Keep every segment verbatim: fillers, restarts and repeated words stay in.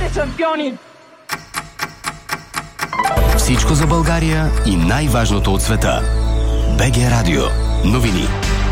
сте шампиони! Всичко за България и най-важното от света. БГ Радио. Новини.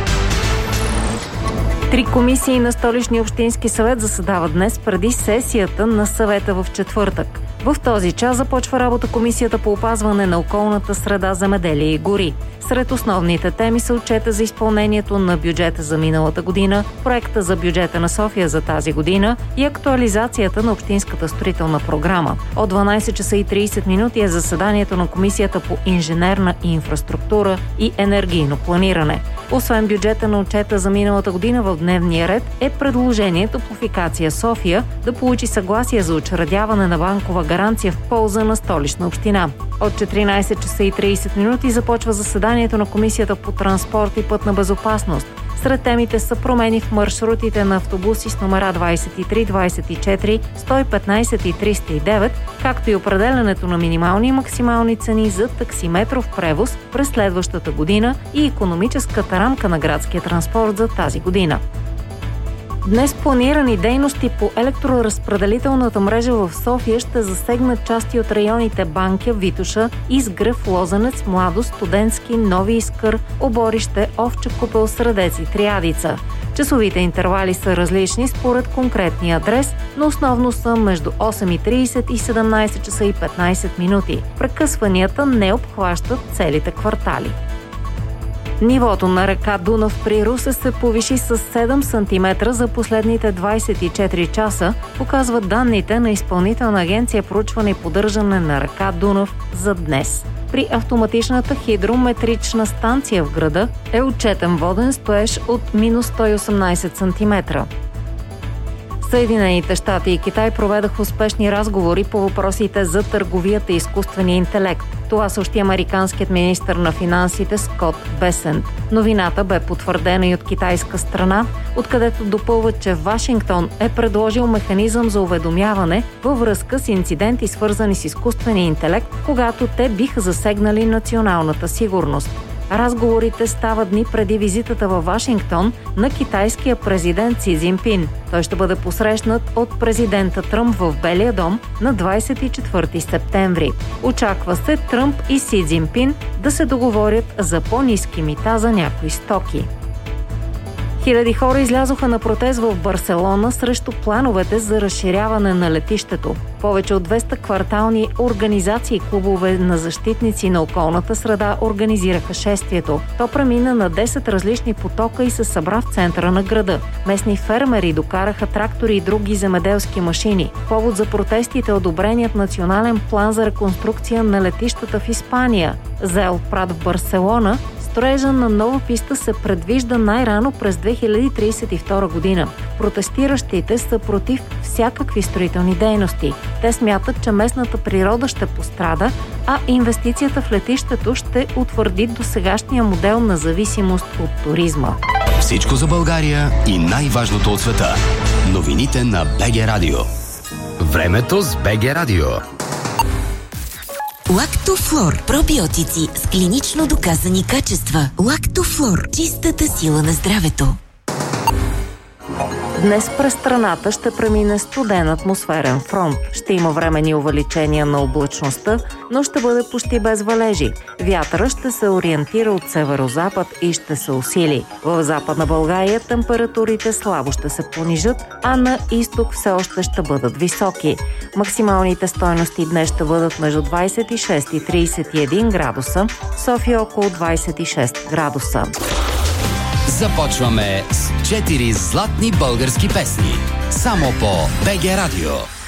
Три комисии на Столичния общински съвет заседават днес преди сесията на съвета в четвъртък. В този час започва работа Комисията по опазване на околната среда, земеделие и гори. Сред основните теми са отчета за изпълнението на бюджета за миналата година, проекта за бюджета на София за тази година и актуализацията на общинската строителна програма. От дванайсет часа и трийсет минути е заседанието на Комисията по инженерна инфраструктура и енергийно планиране. Освен бюджета на отчета за миналата година, в дневния ред е предложението Топлофикация София да получи съгласие за учредяване на банкова гаранция в полза на Столична община. От четиринайсет часа и трийсет минути започва заседанието на Комисията по транспорт и пътна безопасност. Сред темите са промени в маршрутите на автобуси с номера двайсет и три, двайсет и четири, сто и петнайсет и триста и девет, както и определянето на минимални и максимални цени за таксиметров превоз през следващата година и икономическата рамка на градския транспорт за тази година. Днес планирани дейности по електроразпределителната мрежа в София ще засегнат части от районите Банкя, Витоша, Изгрев, Лозенец, Младост, Студентски, Нови Искър, Оборище, Овча купел, Средец и Триадица. Часовите интервали са различни според конкретния адрес, но основно са между осем и трийсет и седемнайсет часа и петнайсет минути. Прекъсванията не обхващат целите квартали. Нивото на река Дунав при Русе се повиши с седем сантиметра за последните двайсет и четири часа, показват данните на Изпълнителна агенция проучване и поддържане на река Дунав за днес. При автоматичната хидрометрична станция в града е отчетен воден стоеж от минус сто и осемнайсет сантиметра. Съединените щати и Китай проведаха успешни разговори по въпросите за търговията и изкуствения интелект. Това съобщи американският министър на финансите Скот Бесент. Новината бе потвърдена и от китайска страна, откъдето допълват, че Вашингтон е предложил механизъм за уведомяване във връзка с инциденти, свързани с изкуствения интелект, когато те биха засегнали националната сигурност. Разговорите стават дни преди визитата във Вашингтон на китайския президент Си Цзинпин. Той ще бъде посрещнат от президента Тръмп в Белия дом на двайсет и четвърти септември. Очаква се Тръмп и Си Цзинпин да се договорят за по-ниски мита за някои стоки. Хиляди хора излязоха на протест в Барселона срещу плановете за разширяване на летището. Повече от двеста квартални организации и клубове на защитници на околната среда организираха шествието. То премина на десет различни потока и се събра в центъра на града. Местни фермери докараха трактори и други земеделски машини. Повод за протестите е одобреният национален план за реконструкция на летищата в Испания. За Ел Прат в Барселона строежа на нова писта се предвижда най-рано през две хиляди трийсет и втора година. Протестиращите са против всякакви строителни дейности. Те смятат, че местната природа ще пострада, а инвестицията в летището ще утвърди досегашния модел на зависимост от туризма. Всичко за България и най-важното от света. Новините на БГ Радио. Времето с БГ Радио. Лактофлор. Пробиотици с клинично доказани качества. Лактофлор. Чистата сила на здравето. Днес през страната ще премине студен атмосферен фронт. Ще има временни увеличения на облачността, но ще бъде почти без валежи. Вятъра ще се ориентира от северозапад и ще се усили. В Западна България температурите слабо ще се понижат, а на изток все още ще бъдат високи. Максималните стойности днес ще бъдат между двайсет и шест и трийсет и един градуса, София около двайсет и шест градуса. Започваме с четири златни български песни. Само по БГ Радио.